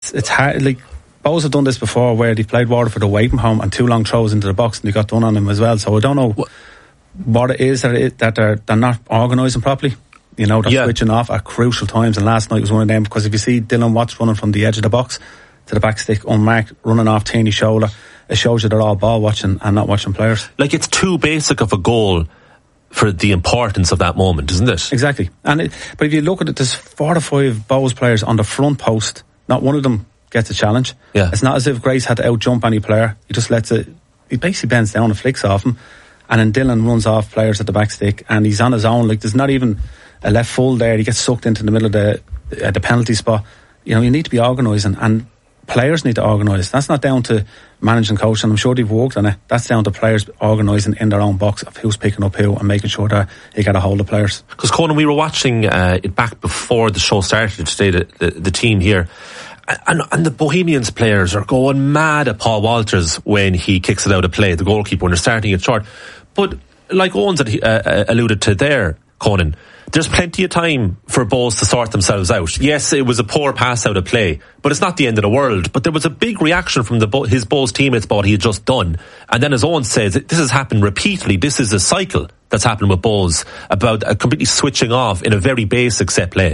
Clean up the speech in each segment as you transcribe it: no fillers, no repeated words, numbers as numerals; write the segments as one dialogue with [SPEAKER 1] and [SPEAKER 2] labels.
[SPEAKER 1] it's hard. Like, Bows have done this before where they played Waterford away from home and 2 long throws into the box and they got done on them as well. So I don't know what it is that they're not organising properly. You know, they're switching off at crucial times, and last night was one of them, because if you see Dylan Watts running from the edge of the box to the back stick unmarked, running off Tierney's shoulder, it shows you they're all ball watching and not watching players.
[SPEAKER 2] Like, it's too basic of a goal for the importance of that moment, isn't it?
[SPEAKER 1] Exactly. But if you look at it, there's 4 or 5 Bows players on the front post. Not one of them gets a challenge.
[SPEAKER 2] Yeah.
[SPEAKER 1] It's not as if Grace had to out jump any player. He just lets it. He basically bends down and flicks off him, and then Dylan runs off players at the back stick, and he's on his own. Like, there's not even a left full there. He gets sucked into the middle of the penalty spot. You know, you need to be organising, and players need to organise. That's not down to managing coach, and I'm sure they've worked on it. That's down to players organising in their own box of who's picking up who and making sure that they get a hold of players.
[SPEAKER 2] Because, Conan, we were watching it back before the show started today, the team here, and the Bohemians players are going mad at Paul Walters when he kicks it out of play, the goalkeeper, when they're starting it short. But like Owens alluded to there, Conan, there's plenty of time for Bows to sort themselves out. Yes, it was a poor pass out of play, but it's not the end of the world. But there was a big reaction from his Bows teammates about what he had just done. And then, as Owen says, this has happened repeatedly. This is a cycle that's happened with Bows, about completely switching off in a very basic set play.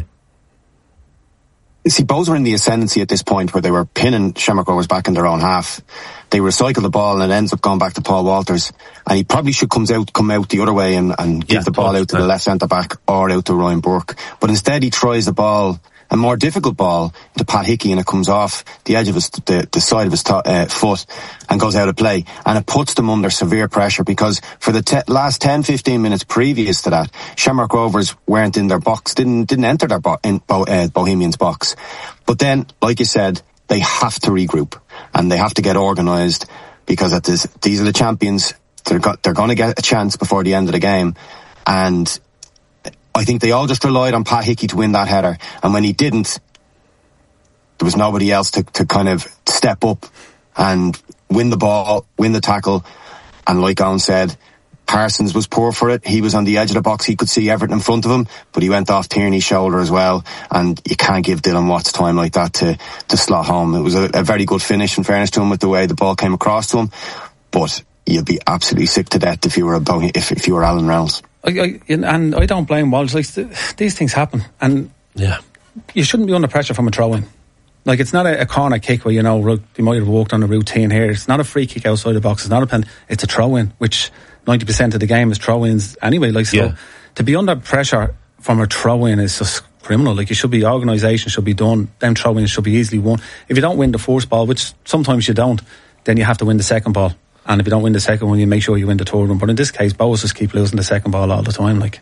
[SPEAKER 3] You see, Bows were in the ascendancy at this point where they were pinning Shamrock Rovers back in their own half. They recycle the ball and it ends up going back to Paul Walters. And he probably should come out the other way and give the ball out to the left centre back or out to Ryan Burke. But instead he tries the ball, a more difficult ball, to Pat Hickey, and it comes off the edge of the side of his foot and goes out of play. And it puts them under severe pressure, because for the last 10-15 minutes previous to that, Shamrock Rovers weren't in their box, didn't enter their Bohemians box. But then, like you said, they have to regroup and they have to get organised, because these are the champions. They're going to get a chance before the end of the game, and I think they all just relied on Pat Hickey to win that header, and when he didn't, there was nobody else to kind of step up and win the ball, win the tackle. And like Owen said, Parsons was poor for it. He was on the edge of the box. He could see everything in front of him, but he went off Tierney's shoulder as well. And you can't give Dylan Watts time like that to slot home. It was a very good finish, in fairness to him, with the way the ball came across to him. But you'd be absolutely sick to death if you were if you were Alan Reynolds.
[SPEAKER 1] And I don't blame Walsh. Like, these things happen, and you shouldn't be under pressure from a throw-in. Like, it's not a corner kick where, you know, they might have walked on a routine here. It's not a free kick outside the box. It's not a pen. It's a throw-in, which 90% of the game is throw-ins anyway. Like, so to be under pressure from a throw-in is just criminal. Like, organisation should be done. Them throw-ins should be easily won. If you don't win the first ball, which sometimes you don't, then you have to win the second ball. And if you don't win the second one, you make sure you win the third one. But in this case, Bows just keep losing the second ball all the time. Like,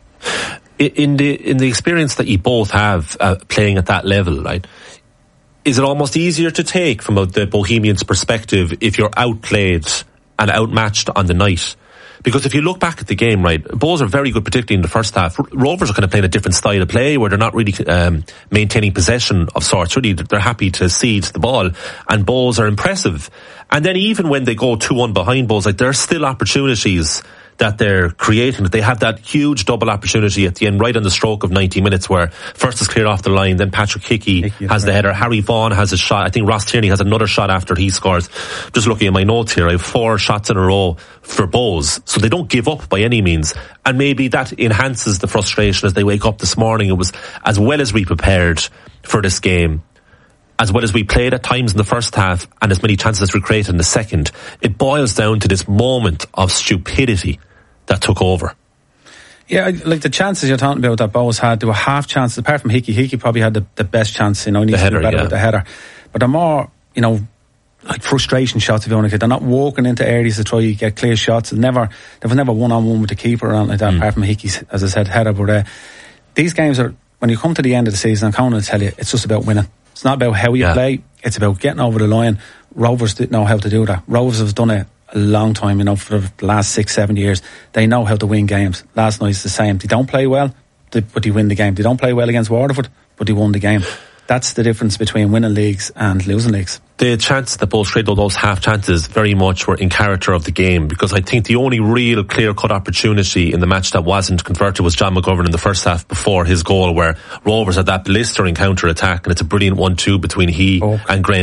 [SPEAKER 2] in the experience that you both have playing at that level, right? Is it almost easier to take from the Bohemians' perspective if you're outplayed and outmatched on the night? Because if you look back at the game, right, Bows are very good, particularly in the first half. Rovers are kind of playing a different style of play where they're not really maintaining possession of sorts. Really, they're happy to cede the ball, and Bows are impressive. And then even when they go 2-1 behind Bows, like, there are still opportunities that they're creating. They have that huge double opportunity at the end, right on the stroke of 90 minutes, where first is cleared off the line, then Patrick Hickey has the header, Harry Vaughan has a shot, I think Ross Tierney has another shot after he scores. Just looking at my notes here, I have 4 shots in a row for Bows, so they don't give up by any means, and maybe that enhances the frustration as they wake up this morning. It was, as well as we prepared for this game, as well as we played at times in the first half, and as many chances as we created in the second, it boils down to this moment of stupidity that took over.
[SPEAKER 1] Yeah, like the chances you're talking about that Bows had, there were half chances, apart from Hickey. Hickey probably had the best chance, you know, he needs to do better with the header. But they're more, you know, like frustration shots, if you want to get. They're not walking into areas to try to get clear shots. There was never one-on-one with the keeper or anything like that, apart from Hickey's, as I said, header. But these games are, when you come to the end of the season, I'm coming to tell you, it's just about winning. It's not about how you play, it's about getting over the line. Rovers didn't know how to do that. Rovers have done it a long time, you know, for the last 6-7 years. They know how to win games. Last night's the same. They don't play well, but they win the game. They don't play well against Waterford, but they won the game. That's the difference between winning leagues and losing leagues. The
[SPEAKER 2] chances that both created, those half chances, very much were in character of the game, because I think the only real clear-cut opportunity in the match that wasn't converted was John McGovern in the first half before his goal, where Rovers had that blistering counter-attack, and it's a brilliant 1-2 between he and Graham